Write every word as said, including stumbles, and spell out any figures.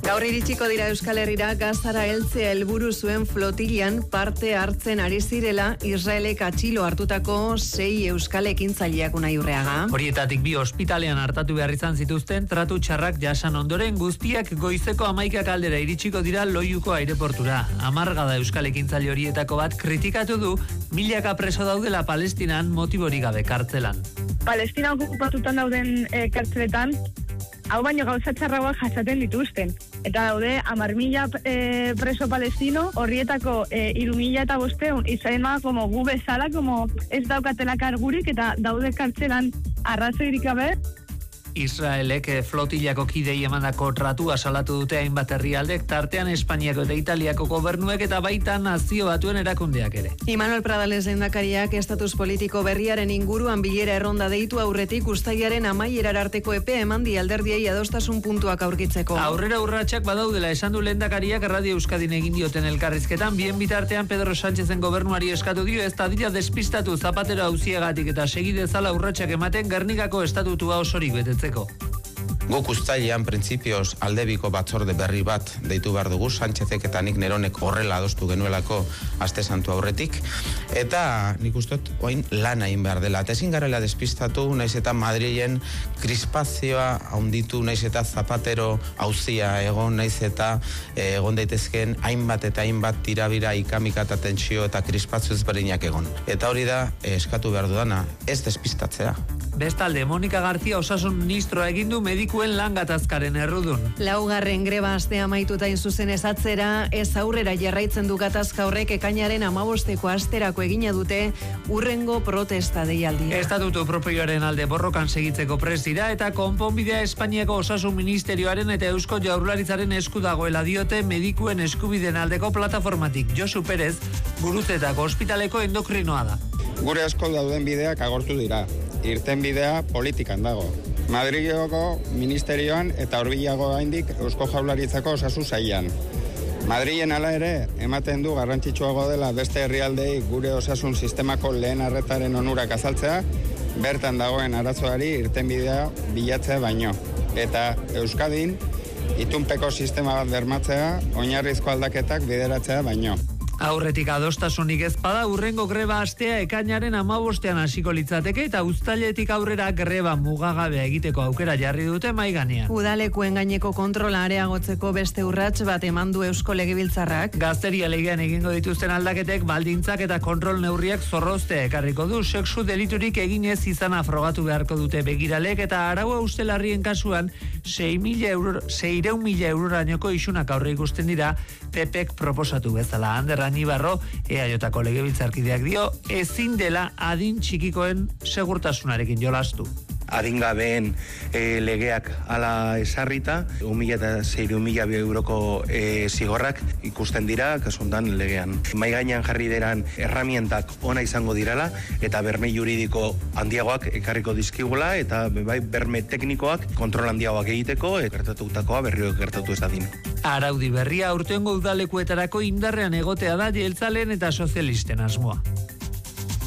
Gaur iritsiko dira Euskal Herrira Gazara heltzea helburu zuen flotillan parte hartzen ari zirela Israelek atxilo hartutako sei euskal ekintzaileak Unai Urreaga. Horietatik bi ospitalean hartatu behar izan zituzten tratu txarrak jasan ondoren guztiak goizeko hamaikak aldera iritsiko dira Loiuko aireportura. Amargada euskal ekintzaile horietako bat kritikatu du milaka preso daudela Palestinan motiborik gabe kartzelan. Palestina okupatutan dauden e, kartzeletan, hau baino gauza txarragoak jasaten dituzten. Eta daude, amar mila e, preso palestino, horrietako e, iru mila eta bosteun, izan como gu bezala, como ez daukatela kargurik, eta daude kartzelan arrazoirik gabe. Israelek flotillako kidei emandako tratua salatu dute hainbat herrialdek, tartean Espainiako eta Italiako gobernuek eta baita nazio batuen erakundeak ere. Imanol Pradales lehendakariak estatus politiko berriaren inguruan bilera erronda deitu aurretik uztailaren amaierar arteko epe emandi alderdiei adostasun puntuak aurkitzeko. Aurrera urratsak badaudela esan du lehendakariak Radio Euskadin egin dioten elkarrizketan, bien bitartean Pedro Sánchezen gobernuari eskatu dio ez dadila despistatu Zapatero auziagatik eta segi dezala urratsak ematen Gernikako estatutua osorik betetzen. Guk uztailean printzipioz aldebiko batzorde berri bat deitu behar dugu, Sánchezek eta nik Neronek horrela adostu genuelako aste santu aurretik, eta nik ustot oin lan egin behar dela. Eta ezin garela despistatu, naiz eta Madrilen krispazioa haunditu, naiz eta Zapatero auzia egon, naiz eta egon daitezken hainbat eta hainbat tirabira ikamika eta tentsio eta krispazio ezberdinak egon. Eta hori da eskatu behar dudana, ez despistatzea. Bestalde, Monika García osasun ministroa egin du medikuen lan gatazkaren errudun. Laugarren greba astea amaituta zuzen ezatzera, ez aurrera jarraitzen du gatazka horrek ekainaren amabosteko asterako egina dute urrengo protesta deialdia. Estatutu propioaren alde borrokan segitzeko prest dira eta konponbidea Espainiako osasun ministerioaren eta Eusko Jaurlaritzaren esku dagoela diote medikuen eskubideen aldeko plataformatik. Josu Perez, Gurutzetako ospitaleko endokrinoa da. Gure asko dauden bideak agortu dira. Irten bidea politikan dago. Madrileko ministerioan eta hurbilago gaindik Eusko Jaurlaritzako osasun sailean. Madrilen hala ere ematen du garrantzitsuago dela beste herrialdei gure osasun sistemako lehen arretaren onurak azaltzea, bertan dagoen arazoari irtenbidea bilatzea baino. Eta Euskadin itunpeko sistema bat bermatzea, oinarrizko aldaketak bideratzea baino. Aurretik adostasunik ez bada urrengo greba astea ekainaren amabostean hasiko litzateke eta uztailetik aurrera greba mugagabea egiteko aukera jarri dute mahai gainean. Udalekuen gaineko kontrola areagotzeko beste urrats bat eman du Eusko Legebiltzarrak. Gazteria legean egingo dituzten aldaketek baldintzak eta kontrol neurriak zorroztea ekarriko du, sexu deliturik eginez izana frogatu beharko dute begiralek eta araua ustelarrien kasuan sei mila euro, seireun mila eurorainoko isunak aurre ikusten dira P Pek proposatu bezala. Ander Añibarro, E A Jko legebiltzarkideak dio, ezin dela adin txikikoen segurtasunarekin jolastu. Adingabeen e, legeak ala esarrita, un mila eta seireun mila euroko e, zigorrak ikusten dira, kasuntan legean. Mai gainean jarri deran erramientak ona izango dirala, eta berme juridiko handiagoak ekarriko dizkigula, eta bai, berme teknikoak kontrol handiagoak egiteko, e, gertatutakoa berriro gertatu ez dadin. Araudi berria urtengo udalekuetarako indarrean egotea da jeltzaleen eta sozialisten asmoa.